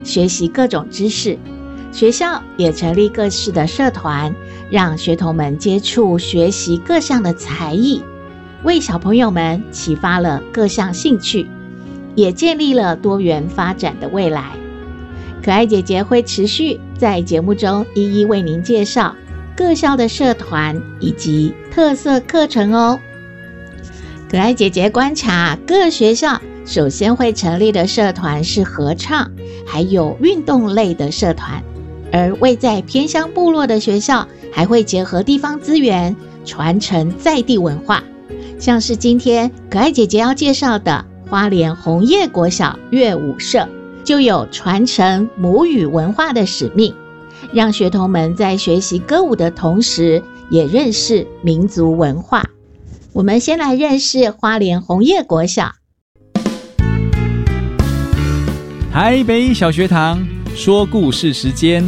学习各种知识。学校也成立各式的社团，让学童们接触学习各项的才艺，为小朋友们启发了各项兴趣，也建立了多元发展的未来。可爱姐姐会持续在节目中一一为您介绍各校的社团以及特色课程哦。可爱姐姐观察各学校首先会成立的社团是合唱，还有运动类的社团，而位在偏乡部落的学校还会结合地方资源，传承在地文化。像是今天可爱姐姐要介绍的花莲红叶国小乐舞社，就有传承母语文化的使命，让学童们在学习歌舞的同时，也认识民族文化。我们先来认识花莲红叶国小。 台北小学堂说故事时间。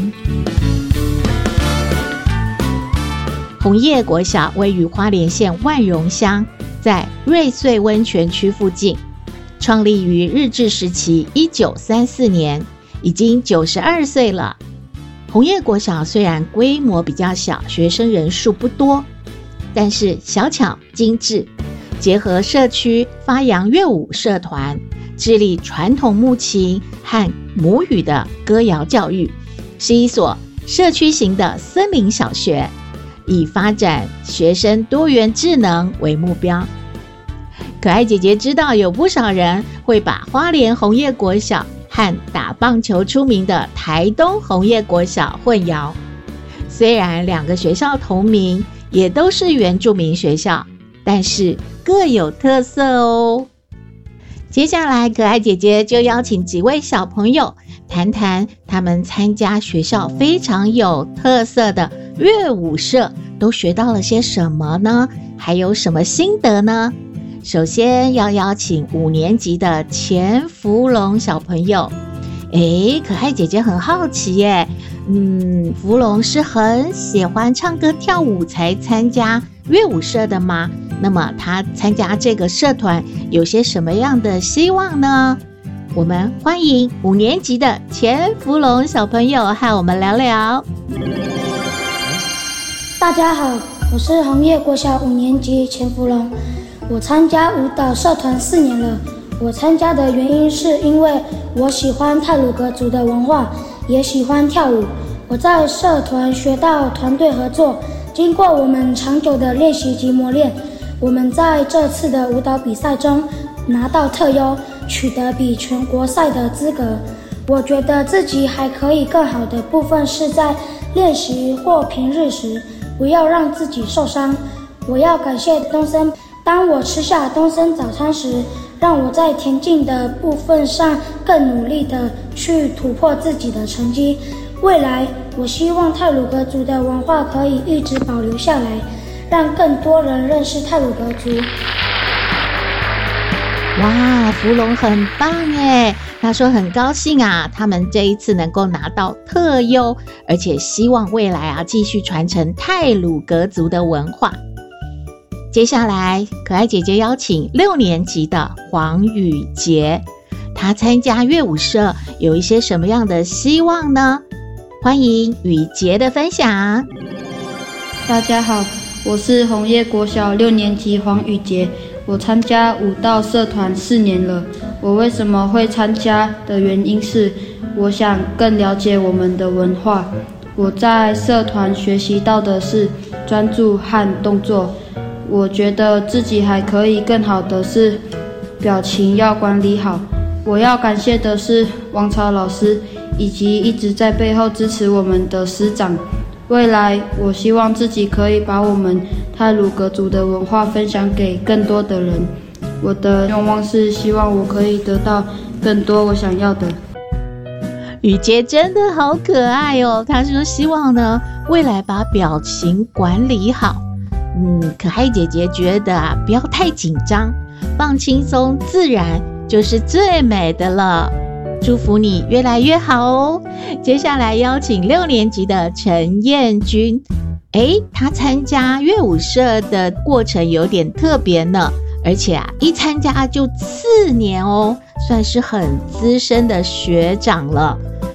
红叶国小位于花莲县万荣乡，在瑞穗温泉区附近，创立于日治时期1934年，已经92岁了。红叶国小虽然规模比较小，学生人数不多，但是小巧精致，结合社区发扬乐舞社团，致力传统木琴和母语的歌谣教育，是一所社区型的森林小学，以发展学生多元智能为目标。可爱姐姐知道有不少人会把花莲红叶国小和打棒球出名的台东红叶国小混淆，虽然两个学校同名，也都是原住民学校，但是各有特色哦。接下来可爱姐姐就邀请几位小朋友谈谈他们参加学校非常有特色的乐舞社都学到了些什么呢？还有什么心得呢？首先要邀请5年级的钱福龙小朋友。可爱姐姐很好奇耶，福龙是很喜欢唱歌跳舞才参加乐舞社的吗？那么他参加这个社团有些什么样的希望呢？我们欢迎5年级的钱福龙小朋友和我们聊聊。 大家好，我是红叶国小5年级钱福龙，我参加舞蹈社团4年了。我参加的原因是因为我喜欢太鲁阁族的文化，也喜欢跳舞。我在社团学到团队合作，经过我们长久的练习及磨练，我们在这次的舞蹈比赛中拿到特优，取得比全国赛的资格。我觉得自己还可以更好的部分是在练习或平日时不要让自己受伤。我要感谢东森，当我吃下东森早餐时，让我在田径的部分上更努力的去突破自己的成绩。未来我希望太鲁阁族的文化可以一直保留下来，让更多人认识太鲁阁族。 哇，福龙很棒耶！他说很高兴啊，他们这一次能够拿到特优，而且希望未来继续传承太鲁阁族的文化。接下来可爱姐姐邀请6年级的黄宇杰，他参加乐舞社有一些什么样的希望呢？欢迎宇杰的分享。 大家好，我是红叶国小6年级黄宇杰，我参加舞蹈社团4年了。我为什么会参加的原因是，我想更了解我们的文化。我在社团学习到的是专注和动作，我觉得自己还可以更好的是表情要管理好。我要感谢的是王朝老师以及一直在背后支持我们的师长。未来我希望自己可以把我们太鲁阁族的文化分享给更多的人。我的愿望是希望我可以得到更多我想要的。 宇杰真的好可爱哦，他说希望呢未来把表情管理好。可爱姐姐觉得不要太紧张，放轻松自然就是最美的了。祝福你越来越好哦。接下来邀请6年级的陈彦君，他参加乐舞社的过程有点特别呢，而且一参加就4年哦，算是很资深的学长了。